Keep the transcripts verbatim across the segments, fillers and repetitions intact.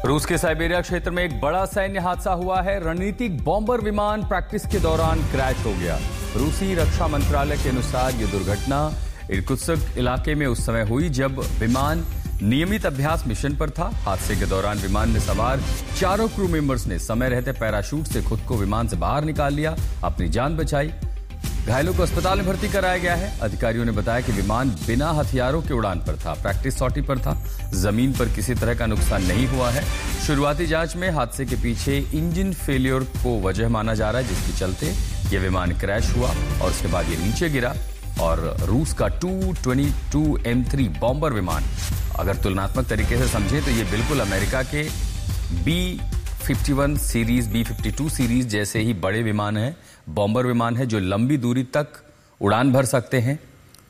रूस के साइबेरिया क्षेत्र में एक बड़ा सैन्य हादसा हुआ है। रणनीतिक बॉम्बर विमान प्रैक्टिस के दौरान क्रैश हो गया। रूसी रक्षा मंत्रालय के अनुसार यह दुर्घटना इरकुत्स्क इलाके में उस समय हुई जब विमान नियमित अभ्यास मिशन पर था। हादसे के दौरान विमान में सवार चारों क्रू मेंबर्स ने समय रहते पैराशूट से खुद को विमान से बाहर निकाल लिया, अपनी जान बचाई। घायलों को अस्पताल में भर्ती कराया गया है। अधिकारियों ने बताया कि विमान बिना हथियारों के उड़ान पर था, प्रैक्टिस सॉर्टी पर था। जमीन पर किसी तरह का नुकसान नहीं हुआ है। शुरुआती जांच में हादसे के पीछे इंजन फेलियर को वजह माना जा रहा है, जिसके चलते यह विमान क्रैश हुआ और उसके बाद ये नीचे गिरा। और रूस का to twenty two M three bomber विमान अगर तुलनात्मक तरीके से समझें तो ये बिल्कुल अमेरिका के B fifty one series, B fifty to series जैसे ही बड़े विमान हैं, बॉम्बर विमान है जो लंबी दूरी तक उड़ान भर सकते हैं।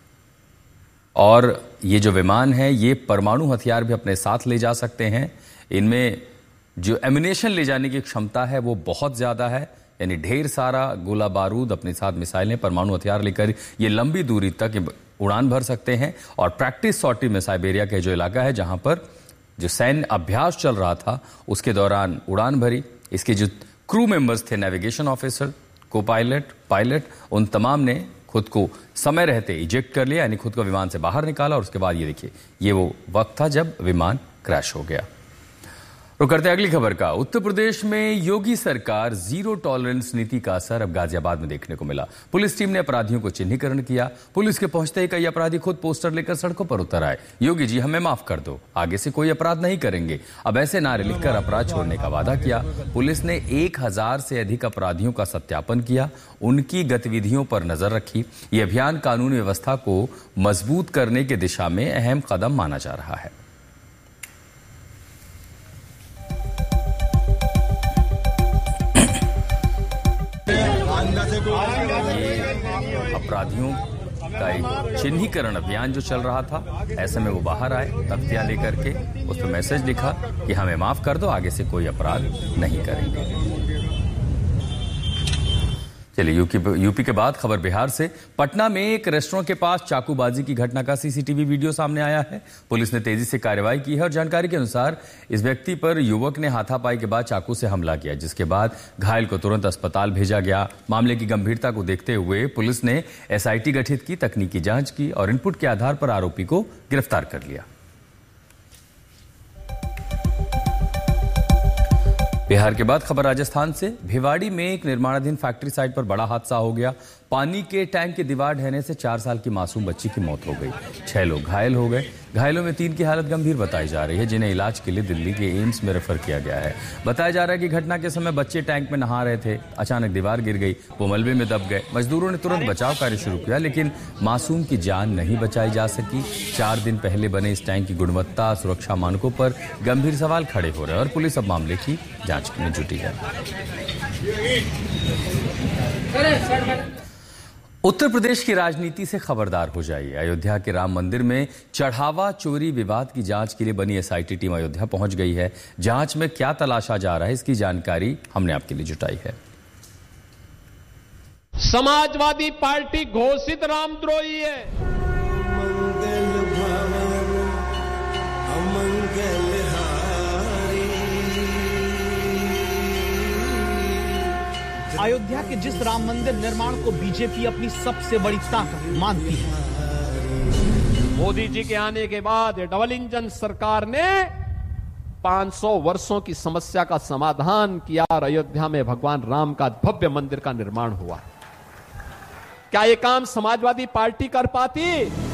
और ये जो विमान है ये परमाणु हथियार भी अपने साथ ले जा सकते हैं। इनमें जो एम्यूनेशन ले जाने की क्षमता है वो बहुत ज्यादा है, यानी ढेर सारा गोला बारूद अपने साथ, मिसाइलें, परमाणु हथियार लेकर ये लंबी दूरी तक उड़ान भर सकते हैं। और प्रैक्टिस सॉर्टी में साइबेरिया का जो इलाका है जहां पर जो सैन्य अभ्यास चल रहा था उसके दौरान उड़ान भरी। इसके जो क्रू मेंबर्स थे, नेविगेशन ऑफिसर, को पायलट, पायलट, उन तमाम ने खुद को समय रहते इजेक्ट कर लिया, यानी खुद को विमान से बाहर निकाला। और उसके बाद ये देखिए, ये वो वक्त था जब विमान क्रैश हो गया। रुक करते हैं अगली खबर का। उत्तर प्रदेश में योगी सरकार जीरो टॉलरेंस नीति का असर अब गाजियाबाद में देखने को मिला। पुलिस टीम ने अपराधियों को चिन्हीकरण किया। पुलिस के पहुंचते ही कई अपराधी खुद पोस्टर लेकर सड़कों पर उतर आए। योगी जी हमें माफ कर दो, आगे से कोई अपराध नहीं करेंगे। अब ऐसे नारे लिखकर अपराध छोड़ने का वादा किया। पुलिस ने एक हजार से अधिक अपराधियों का सत्यापन किया, उनकी गतिविधियों पर नजर रखी। यह अभियान कानून व्यवस्था को मजबूत करने की दिशा में अहम कदम माना जा रहा है। अपराधियों का एक चिन्हीकरण अभियान जो चल रहा था, ऐसे में वो बाहर आए, तख्तियां लेकर के उस पर मैसेज लिखा कि हमें माफ कर दो, आगे से कोई अपराध नहीं करेंगे। चलिए यूपी यूपी के बाद खबर बिहार से। पटना में एक रेस्टोरेंट के पास चाकूबाजी की घटना का सीसीटीवी वीडियो सामने आया है। पुलिस ने तेजी से कार्रवाई की है और जानकारी के अनुसार इस व्यक्ति पर युवक ने हाथापाई के बाद चाकू से हमला किया, जिसके बाद घायल को तुरंत अस्पताल भेजा गया। मामले की गंभीरता को देखते हुए पुलिस ने एसआईटी गठित की, तकनीकी जांच की और इनपुट के आधार पर आरोपी को गिरफ्तार कर लिया। बिहार के बाद खबर राजस्थान से। भिवाड़ी में एक निर्माणाधीन फैक्ट्री साइट पर बड़ा हादसा हो गया। पानी के टैंक की दीवार ढहने से चार साल की मासूम बच्ची की मौत हो गई। छह लोग घायल हो गए। घायलों में तीन की हालत गंभीर बताई जा रही है, जिन्हें इलाज के लिए दिल्ली के एम्स में रेफर किया गया है। बताया जा रहा है कि घटना के समय बच्चे टैंक में नहा रहे थे, अचानक दीवार गिर गई, वो मलबे में दब गए। मजदूरों ने तुरंत बचाव कार्य शुरू किया, लेकिन मासूम की जान नहीं बचाई जा सकी। चार दिन पहले बने इस टैंक की गुणवत्ता, सुरक्षा मानकों पर गंभीर सवाल खड़े हो रहे हैं और पुलिस अब मामले की जांच में जुटी है। उत्तर प्रदेश की राजनीति से खबरदार हो जाइए। अयोध्या के राम मंदिर में चढ़ावा चोरी विवाद की जांच के लिए बनी एसआईटी टीम अयोध्या पहुंच गई है। जांच में क्या तलाशा जा रहा है, इसकी जानकारी हमने आपके लिए जुटाई है। समाजवादी पार्टी घोषित रामद्रोही है। मंगल भवन अमंगल अयोध्या के जिस राम मंदिर निर्माण को बीजेपी अपनी सबसे बड़ी ताकत मानती है, मोदी जी के आने के बाद डबल इंजन सरकार ने पाँच सौ वर्षों की समस्या का समाधान किया और अयोध्या में भगवान राम का भव्य मंदिर का निर्माण हुआ। क्या ये काम समाजवादी पार्टी कर पाती?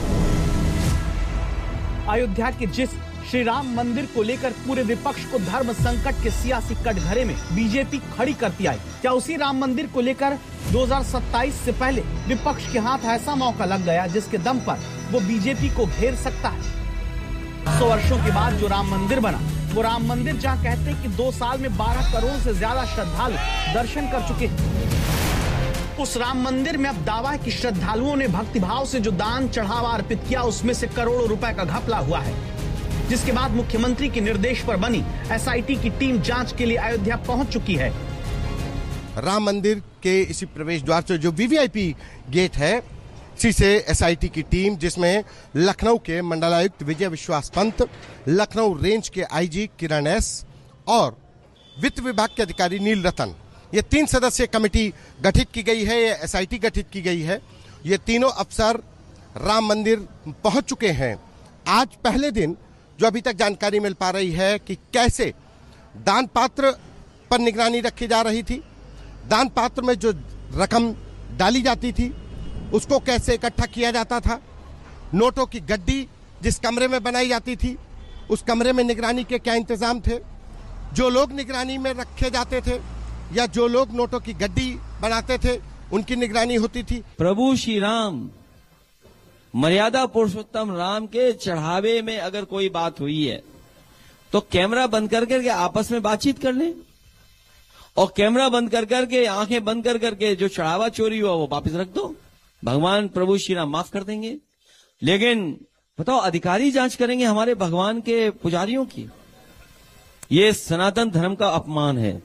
अयोध्या के जिस श्री राम मंदिर को लेकर पूरे विपक्ष को धर्म संकट के सियासी कटघरे में बीजेपी खड़ी करती आई, क्या उसी राम मंदिर को लेकर दो हज़ार सत्ताईस से पहले विपक्ष के हाथ ऐसा मौका लग गया जिसके दम पर वो बीजेपी को घेर सकता है? सौ वर्षों के बाद जो राम मंदिर बना, वो राम मंदिर जहाँ कहते हैं कि दो साल में बारह करोड़ से ज्यादा श्रद्धालु दर्शन कर चुके हैं, उस राम मंदिर में अब दावा है कि श्रद्धालुओं ने भक्तिभाव से जो दान चढ़ावा अर्पित किया उसमें से करोड़ों रुपए का घपला हुआ है। जिसके बाद मुख्यमंत्री के निर्देश पर बनी एसआईटी की टीम जांच के लिए अयोध्या पहुंच चुकी है। राम मंदिर के इसी प्रवेश द्वार से जो वीवीआईपी गेट है, इसी से एसआईटी की टीम, जिसमें लखनऊ के मंडलायुक्त विजय विश्वास पंत, लखनऊ रेंज के आईजी किरण एस और वित्त विभाग के अधिकारी नील रतन, ये तीन सदस्यीय कमेटी गठित की गई है, ये एसआईटी गठित की गई है। ये तीनों अफसर राम मंदिर पहुंच चुके हैं। आज पहले दिन जो अभी तक जानकारी मिल पा रही है कि कैसे दान पात्र पर निगरानी रखी जा रही थी, दान पात्र में जो रकम डाली जाती थी उसको कैसे इकट्ठा किया जाता था, नोटों की गड्डी जिस कमरे में बनाई जाती थी उस कमरे में निगरानी के क्या इंतजाम थे, जो लोग निगरानी में रखे जाते थे या जो लोग नोटों की गड्डी बनाते थे उनकी निगरानी होती थी। प्रभु श्री राम मर्यादा पुरुषोत्तम राम के चढ़ावे में अगर कोई बात हुई है तो कैमरा बंद कर करके आपस में बातचीत कर लें और कैमरा बंद कर करके आंखें बंद कर करके जो चढ़ावा चोरी हुआ वो वापस रख दो। भगवान प्रभु श्री राम माफ कर देंगे। लेकिन बताओ, अधिकारी जांच करेंगे हमारे भगवान के पुजारियों की? ये सनातन धर्म का अपमान है।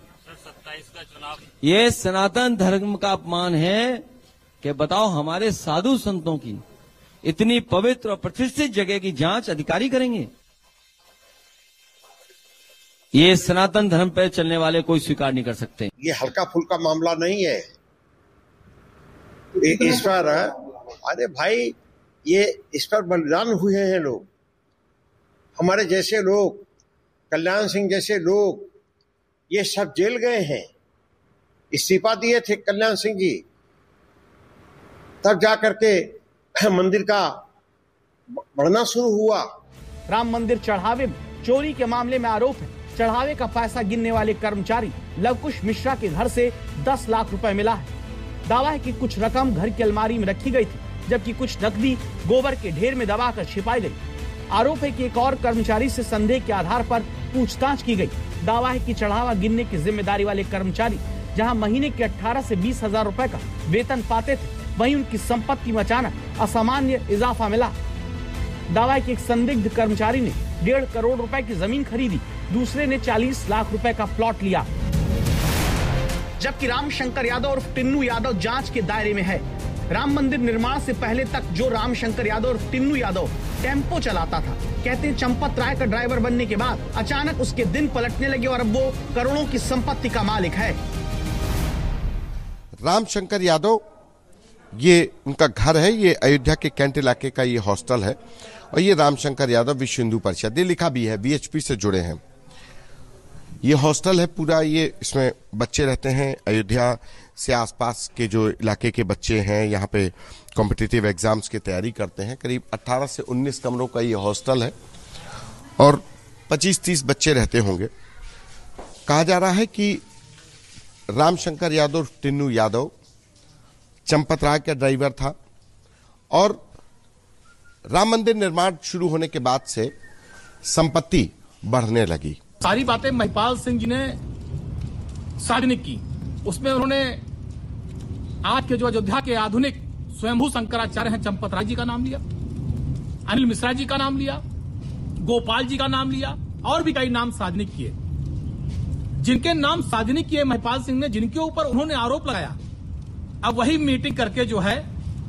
ये सनातन धर्म का अपमान है कि बताओ, हमारे साधु संतों की इतनी पवित्र और प्रतिष्ठित जगह की जांच अधिकारी करेंगे? ये सनातन धर्म पर चलने वाले कोई स्वीकार नहीं कर सकते। ये हल्का फुल्का मामला नहीं है। इस पर अरे भाई, ये इस पर बलिदान हुए हैं लोग, हमारे जैसे लोग, कल्याण सिंह जैसे लोग, ये सब जेल गए हैं। इस्तीफा दिए थे कल्याण सिंह जी, तब जाकर के मंदिर का बढ़ना शुरू हुआ। राम मंदिर चढ़ावे में चोरी के मामले में आरोप है। चढ़ावे का पैसा गिनने वाले कर्मचारी लवकुश मिश्रा के घर से दस लाख रुपए मिला है। दावा है कि कुछ रकम घर की अलमारी में रखी गई थी, जबकि कुछ नकदी गोबर के ढेर में दबाकर छिपाई गई। आरोप है कि एक और कर्मचारी से संदेह के आधार पर पूछताछ की गई। दावा है कि चढ़ावा गिनने की जिम्मेदारी वाले कर्मचारी जहां महीने के अठारह से बीस हजार रुपए का वेतन पाते थे, वहीं उनकी संपत्ति में अचानक असामान्य इजाफा मिला। दावा है कि एक संदिग्ध कर्मचारी ने डेढ़ करोड़ रुपए की जमीन खरीदी, दूसरे ने चालीस लाख रुपए का प्लॉट लिया। जबकि रामशंकर यादव और टिन्नू यादव जांच के दायरे में है। राम मंदिर निर्माण से पहले तक जो रामशंकर यादव और टिन्नू यादव टेम्पो चलाता था, कहते हैं चंपत राय का ड्राइवर बनने के बाद अचानक उसके दिन पलटने लगे और अब वो करोड़ों की संपत्ति का मालिक है। रामशंकर यादव, ये उनका घर है, ये अयोध्या के कैंट इलाके का ये हॉस्टल है और ये रामशंकर यादव विश्व हिंदू परिषद, ये लिखा भी है, बीएचपी से जुड़े हैं। ये हॉस्टल है पूरा, ये इसमें बच्चे रहते हैं। अयोध्या से आसपास के जो इलाके के बच्चे हैं यहाँ पे कॉम्पिटिटिव एग्जाम्स की तैयारी करते हैं। करीब अठारह से उन्नीस कमरों का ये हॉस्टल है और पच्चीस तीस बच्चे रहते होंगे। कहा जा रहा है कि रामशंकर यादव टिन्नू यादव चंपत राय का ड्राइवर था और राम मंदिर निर्माण शुरू होने के बाद से संपत्ति बढ़ने लगी। सारी बातें महिपाल सिंह जी ने सार्वजनिक की। उसमें उन्होंने आज के जो अयोध्या के आधुनिक स्वयंभू शंकराचार्य हैं चंपत राय जी का नाम लिया, अनिल मिश्रा जी का नाम लिया, गोपाल जी का नाम लिया और भी कई नाम सार्वजनिक किए। जिनके नाम सार्वजनिक किए महिपाल सिंह ने, जिनके ऊपर उन्होंने आरोप लगाया, अब वही मीटिंग करके जो है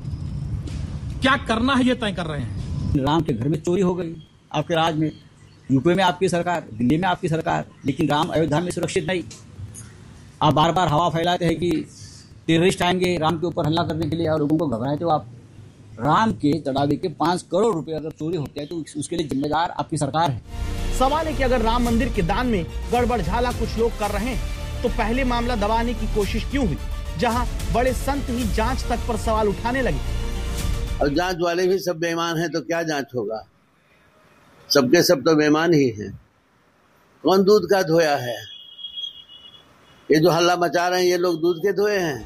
क्या करना है ये तय कर रहे हैं। राम के घर में चोरी हो गई आपके राज में, यूपी में आपकी सरकार, दिल्ली में आपकी सरकार, लेकिन राम अयोध्या में सुरक्षित नहीं। आप बार बार हवा फैलाते हैं कि टेररिस्ट आएंगे राम के ऊपर हमला करने के लिए और लोगों को घबराते हो आप। राम के चढ़ावे के पांच करोड़ रुपए अगर चोरी होते हैं तो उसके लिए जिम्मेदार आपकी सरकार है। सवाल है कि अगर राम मंदिर के दान में गड़बड़ झाला कुछ लोग कर रहे हैं तो पहले मामला दबाने की कोशिश क्यों हुई, जहां बड़े संत ही जांच तक पर सवाल उठाने लगे। और जांच वाले भी सब बेईमान हैं तो क्या जांच होगा? सबके सब तो बेईमान ही हैं। कौन दूध का धोया है? ये जो हल्ला मचा रहे हैं ये लोग दूध के धोए हैं।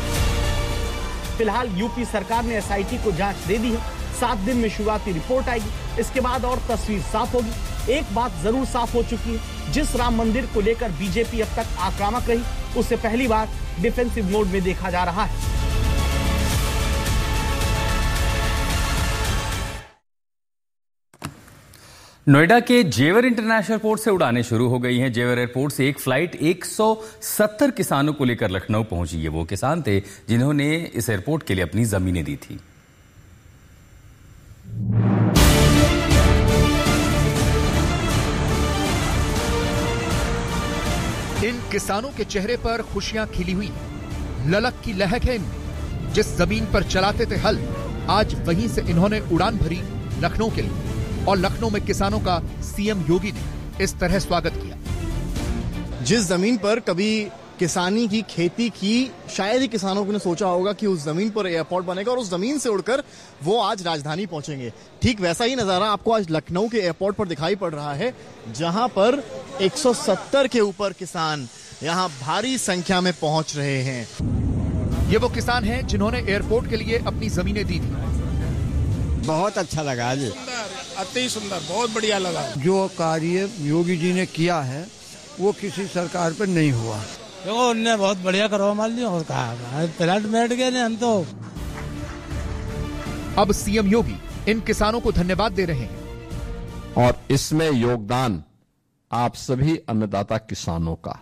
फिलहाल यूपी सरकार ने एसआईटी को जांच दे दी है। सात दिन में शुरुआती रिपोर्ट आएगी, इसके बाद और तस्वीर साफ होगी। एक बात जरूर साफ हो चुकी है, जिस राम मंदिर को लेकर बीजेपी अब तक आक्रामक रही, उसे पहली बार डिफेंसिव मोड में देखा जा रहा है। नोएडा के जेवर इंटरनेशनल एयरपोर्ट से उड़ानें शुरू हो गई हैं। जेवर एयरपोर्ट से एक फ्लाइट एक सौ सत्तर किसानों को लेकर लखनऊ पहुंची। ये वो किसान थे जिन्होंने इस एयरपोर्ट के लिए अपनी जमीनें दी थी। इन किसानों के चेहरे पर खुशियां खिली हुई हैं। ललक की लहक है इनमें। जिस जमीन पर चलाते थे हल, आज वहीं से इन्होंने उड़ान भरी लखनऊ के लिए, और लखनऊ में किसानों का सीएम योगी ने इस तरह स्वागत किया। जिस जमीन पर कभी किसानी की खेती की, शायद ही किसानों ने सोचा होगा कि उस जमीन पर एयरपोर्ट बनेगा और उस जमीन से उड़कर वो आज राजधानी पहुंचेंगे। ठीक वैसा ही नजारा आपको आज लखनऊ के एयरपोर्ट पर दिखाई पड़ रहा है, जहां पर एक सौ सत्तर के ऊपर किसान यहां भारी संख्या में पहुंच रहे हैं। ये वो किसान हैं जिन्होंने एयरपोर्ट के लिए अपनी जमीनें दी थी। बहुत अच्छा लगा आज, अति सुंदर, बहुत बढ़िया लगा। जो कार्य योगी जी ने किया है वो किसी सरकार पर नहीं हुआ। देखो उनने बहुत बढ़िया करवा माल दिया और कहा प्लांट बैठ गए हम तो। अब सीएम योगी इन किसानों को धन्यवाद दे रहे हैं। और इसमें योगदान आप सभी अन्नदाता किसानों का,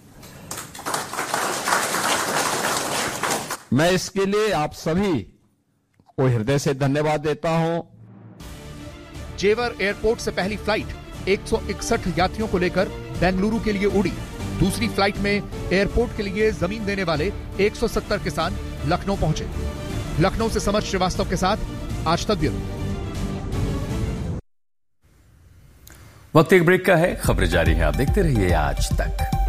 मैं इसके लिए आप सभी को हृदय से धन्यवाद देता हूं। जेवर एयरपोर्ट से पहली फ्लाइट एक सौ इकसठ यात्रियों को लेकर बेंगलुरु के लिए उड़ी। दूसरी फ्लाइट में एयरपोर्ट के लिए जमीन देने वाले एक सौ सत्तर किसान लखनऊ पहुंचे। लखनऊ से समर श्रीवास्तव के साथ आज तक ब्यूरो। वक्त एक ब्रेक का है, खबरें जारी हैं, आप देखते रहिए आज तक।